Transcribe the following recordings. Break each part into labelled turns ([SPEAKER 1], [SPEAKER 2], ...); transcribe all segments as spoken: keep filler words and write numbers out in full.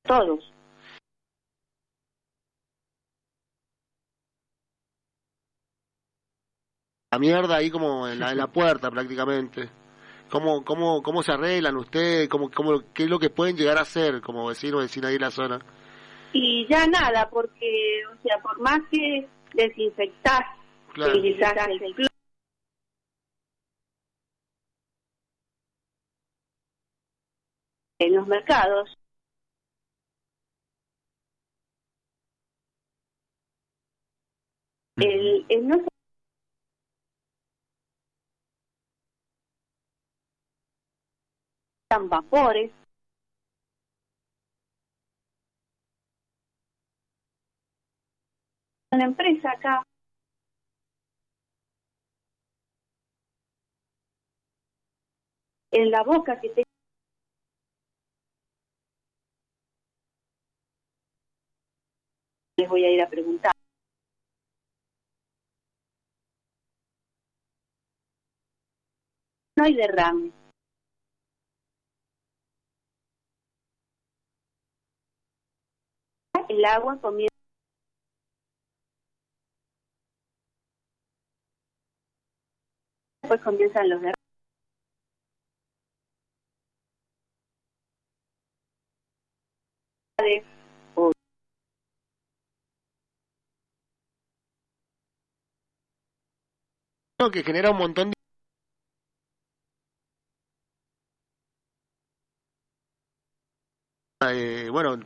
[SPEAKER 1] todos.
[SPEAKER 2] La mierda ahí como en la, en la puerta prácticamente. ¿Cómo, cómo, cómo se arreglan ustedes? ¿Cómo, cómo, ¿Qué es lo que pueden llegar a hacer como vecinos o vecinas ahí en la zona?
[SPEAKER 1] Y ya nada, porque, o sea, por más que desinfectás,
[SPEAKER 2] Claro.
[SPEAKER 1] utilizás el cloro en los mercados, el, el no se vapores. Una empresa acá en la boca que te les voy a ir a preguntar. No hay derrame. El agua comienza, después comienzan los derrames. O
[SPEAKER 2] No, que genera un montón de... Eh, bueno,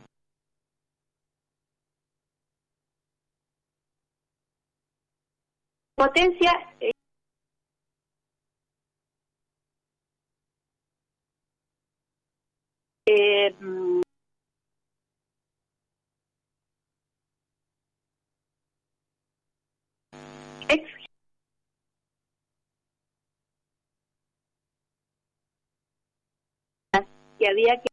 [SPEAKER 1] potencia, eh, eh, ex que había que